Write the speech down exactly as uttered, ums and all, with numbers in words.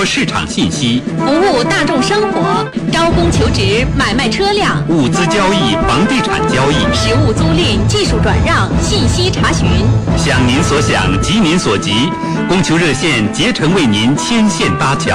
市场信息， 服务大众生活，招工求职、买卖车辆、 物资交易、房地产交易、 实物租赁、技术转让、信息查询。 想您所想，急您所急，供求热线竭诚为您牵线搭桥。